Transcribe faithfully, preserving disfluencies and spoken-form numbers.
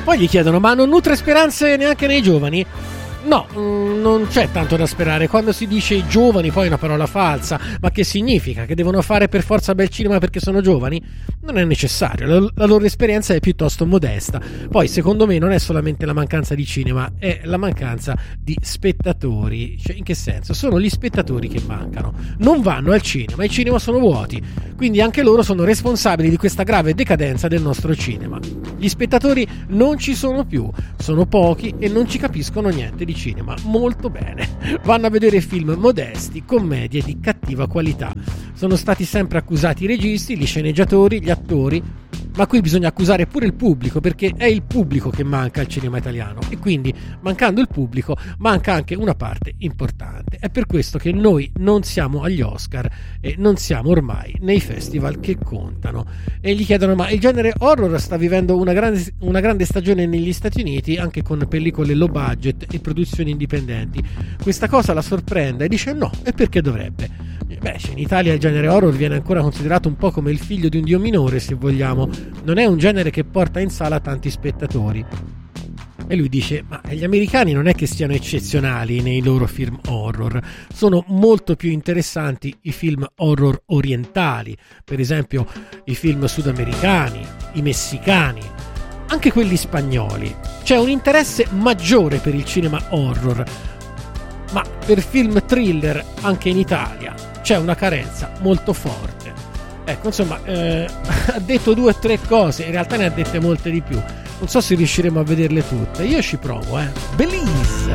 Poi gli chiedono: ma non nutre speranze neanche nei giovani? No, mh, non c'è tanto da sperare. Quando si dice i giovani poi è una parola falsa. Ma che significa? Che devono fare per forza bel cinema perché sono giovani? Non è necessario, la, la loro esperienza è piuttosto modesta. Poi secondo me non è solamente la mancanza di cinema, è la mancanza di spettatori. Cioè, in che senso? Sono gli spettatori che mancano, non vanno al cinema, i cinema sono vuoti, quindi anche loro sono responsabili di questa grave decadenza del nostro cinema. Gli spettatori non ci sono più, sono pochi e non ci capiscono niente di cinema. Molto bene, vanno a vedere film modesti, commedie di cattiva qualità. Sono stati sempre accusati i registi, gli sceneggiatori, gli attori, ma qui bisogna accusare pure il pubblico, perché è il pubblico che manca al cinema italiano e quindi, mancando il pubblico, manca anche una parte importante. È per questo che noi non siamo agli Oscar e non siamo ormai nei festival che contano. E gli chiedono: ma il genere horror sta vivendo una grande, una grande stagione negli Stati Uniti, anche con pellicole low budget e produzioni indipendenti. Questa cosa la sorprende e dice: no, e perché dovrebbe? Beh, in Italia il genere horror viene ancora considerato un po' come il figlio di un dio minore, se vogliamo. Non è un genere che porta in sala tanti spettatori. E lui dice: ma gli americani non è che siano eccezionali nei loro film horror, sono molto più interessanti i film horror orientali, per esempio i film sudamericani, i messicani, anche quelli spagnoli. C'è un interesse maggiore per il cinema horror, ma per film thriller anche in Italia c'è una carenza molto forte. Ecco, insomma, eh, ha detto due o tre cose, in realtà ne ha dette molte di più. Non so se riusciremo a vederle tutte. Io ci provo, eh. Belize!